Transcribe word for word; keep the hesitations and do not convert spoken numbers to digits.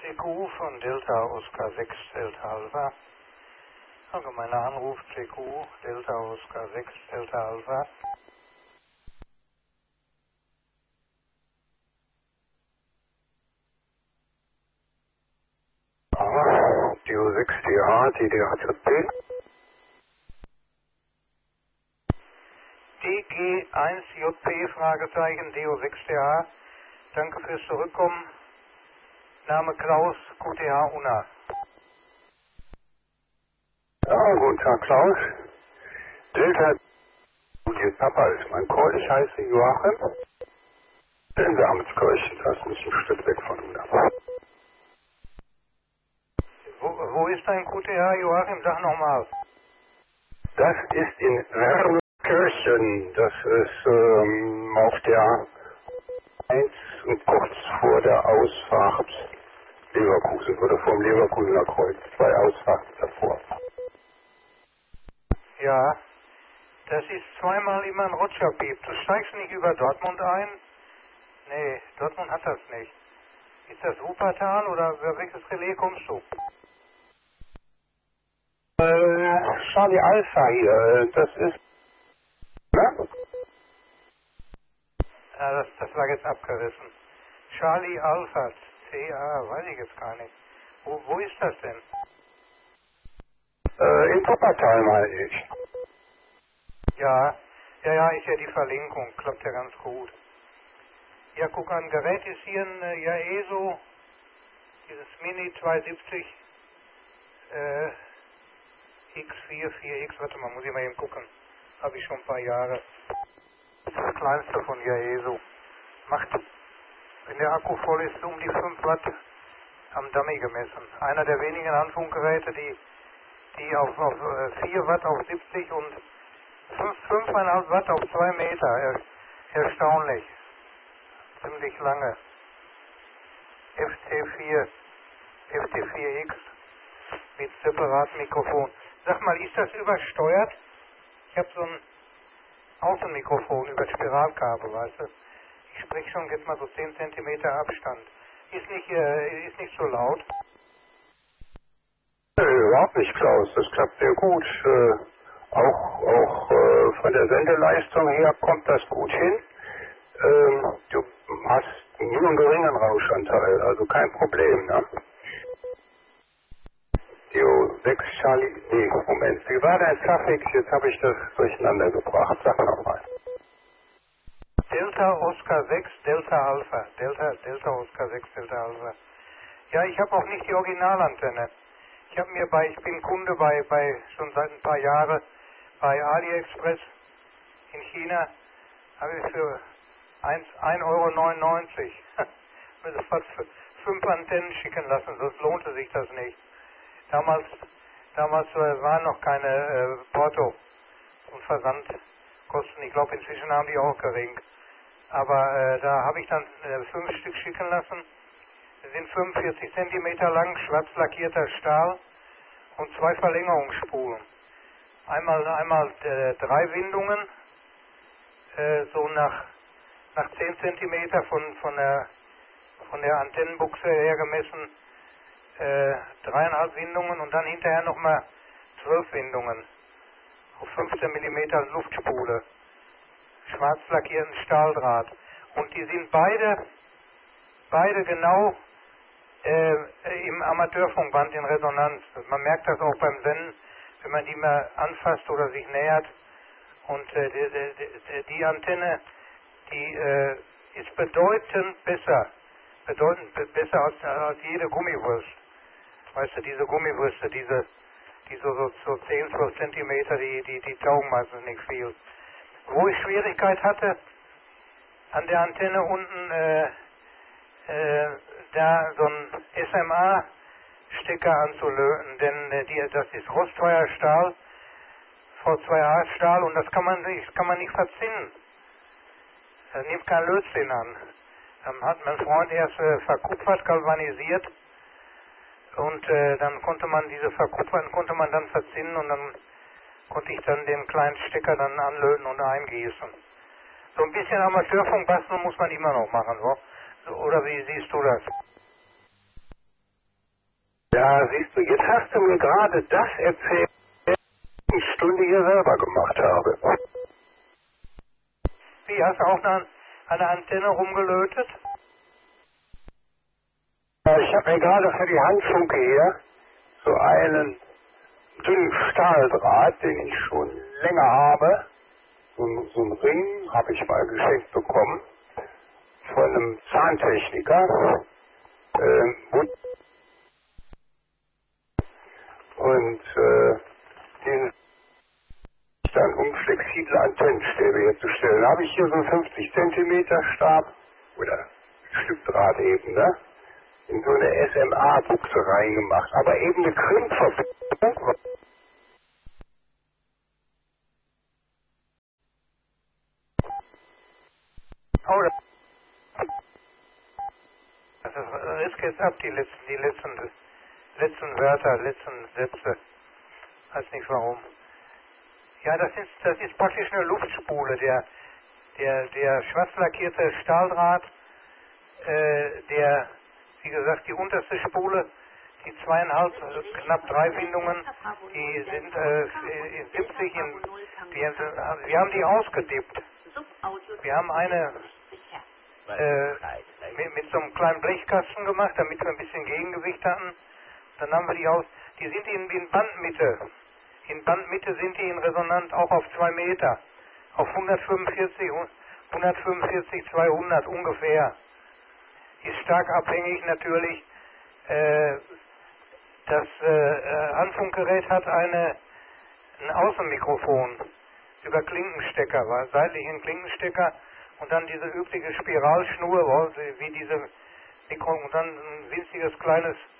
C Q von Delta Oscar sechs Delta Alpha. Allgemeiner Anruf C Q Delta Oscar sechs Delta Alpha. D O sechs D A, T D H J P. D G eins J P, Fragezeichen, D O sechs D A. Danke fürs Zurückkommen. Name Klaus, Q T H UNA. Ja, guten Tag, Klaus. Delta, Juliet Papa ist mein Call. Ich heiße Joachim. In Wermelskirchen, das ist ein Stück weg von UNA. Wo, wo ist dein Q T H, Joachim? Sag nochmal. Das ist in Wermelskirchen. Das ist ähm, auf der eins und kurz vor der Ausfahrt Leverkusen oder vor dem Leverkusener Kreuz. Zwei Ausfahrten davor. Ja, das ist zweimal immer ein Rotscherpiep. Du steigst nicht über Dortmund ein? Nee, Dortmund hat das nicht. Ist das Wuppertal oder über welches Relais kommst du? Äh, Charlie Alpha hier, das ist... Ne? Ja, das, das war jetzt abgerissen. Charlie Alpha, C A, weiß ich jetzt gar nicht. Wo, wo ist das denn? Äh, in Wuppertal meine ich. Ja, ja, ja, ist ja die Verlinkung, klappt ja ganz gut. Ja, guck an, Gerät ist hier ein äh, Yaeso, dieses Mini zweihundertsiebzig äh, X vierundvierzig X, warte mal, muss ich mal eben gucken. Habe ich schon ein paar Jahre. Das kleinste von Yaeso. Macht, wenn der Akku voll ist, um die fünf Watt am Dummy gemessen. Einer der wenigen Handfunkgeräte, die, die auf, auf vier Watt auf siebzig und fünf Komma fünf Watt auf zwei Meter. Er, erstaunlich. Ziemlich lange. F T vier, F T vier X mit separatem Mikrofon. Sag mal, ist das übersteuert? Ich habe so ein Außenmikrofon über Spiralkabel, weißt du? Ich spreche schon jetzt mal so zehn Zentimeter Abstand. Ist nicht, äh, ist nicht so laut? Nö, überhaupt nicht, Klaus. Das klappt sehr gut. Äh, auch auch äh, von der Sendeleistung her kommt das gut hin. Ähm, du hast nur einen geringen Rauschanteil, also kein Problem, ne? D O sechs Charlie, nee, Moment, wie war der Suffix? Jetzt habe ich das durcheinander gebracht. Sag nochmal. Delta Oscar sechs Delta Alpha. Delta, Delta Oscar sechs Delta Alpha. Ja, ich habe auch nicht die Originalantenne. Ich habe mir bei, ich bin Kunde bei, bei, schon seit ein paar Jahren bei AliExpress in China, habe ich für ein Euro neunundneunzig also fast fünf Antennen schicken lassen, sonst lohnte sich das nicht. Damals, damals äh, waren noch keine äh, Porto und Versandkosten. Ich glaube, inzwischen haben die auch gering. Aber äh, da habe ich dann äh, fünf Stück schicken lassen. Sie sind fünfundvierzig Zentimeter lang, schwarz lackierter Stahl und zwei Verlängerungsspulen. Einmal, einmal äh, drei Windungen, äh, so nach, nach zehn Zentimeter von, von, der, von der Antennenbuchse her gemessen, äh, dreieinhalb Windungen und dann hinterher nochmal zwölf Windungen auf fünfzehn Millimeter Luftspule, schwarz lackierten Stahldraht. Und die sind beide, beide genau äh, im Amateurfunkband in Resonanz. Man merkt das auch beim Senden, wenn man die mal anfasst oder sich nähert. Und äh, die, die, die Antenne, die äh, ist bedeutend besser, bedeutend be besser als, als jede Gummiwurst. Weißt du, diese Gummiwürste, diese, die so, so, so zehn, zwölf Zentimeter, die, die, die taugen meistens nicht viel. Wo ich Schwierigkeit hatte, an der Antenne unten, äh, äh, da so ein S M A-Stecker anzulöten, denn äh, die, das ist rostfreier Stahl, V zwei A Stahl, und das kann man nicht, kann man nicht verzinnen. Das nimmt kein Lötzinn an. Dann hat mein Freund erst äh, verkupfert, galvanisiert, und äh, dann konnte man diese verkupferten konnte man dann verzinnen, und dann konnte ich dann den kleinen Stecker dann anlöten und eingießen. So ein bisschen Amateurfunk basteln muss man immer noch machen, so? So, oder wie siehst du das? Ja, siehst du, jetzt hast du mir gerade das erzählt, was ich eine Stunde hier selber gemacht habe. Wie, hast du auch eine, eine Antenne rumgelötet? Ja, ich habe mir gerade für die Handfunke hier so einen dünnen Stahldraht, den ich schon länger habe. So, ein- so einen Ring habe ich mal geschenkt bekommen von einem Zahntechniker. Ähm, und und äh, den dann um flexible Antennenstäbe herzustellen. Da habe ich hier so einen fünfzig Zentimeter Stab oder Stück Draht eben, ne? In so eine S M A-Buchse reingemacht. Aber eben eine Krimpverbindung. Oh, das, das ist jetzt ab, die letzten, die letzten, letzten Wörter, letzten Sätze. Weiß nicht warum. Ja, das ist, das ist praktisch eine Luftspule. Der, der, der schwarz lackierte Stahldraht, äh, der, wie gesagt, die unterste Spule, die zweieinhalb, äh, knapp drei Windungen, die sind äh, in siebzig, in, die, äh, wir haben die ausgedippt. Wir haben eine äh, mit, mit so einem kleinen Blechkasten gemacht, damit wir ein bisschen Gegengewicht hatten. Dann haben wir die aus, die sind in, in Bandmitte. In Bandmitte sind die in Resonanz auch auf zwei Meter. Auf hundertfünfundvierzig, hundertfünfundvierzig, zweihundert ungefähr. Ist stark abhängig natürlich. Äh, das äh, Handfunkgerät hat eine, ein Außenmikrofon über Klinkenstecker, war seitlichen Klinkenstecker und dann diese übliche Spiralschnur, wie diese Mikro, und dann ein winziges kleines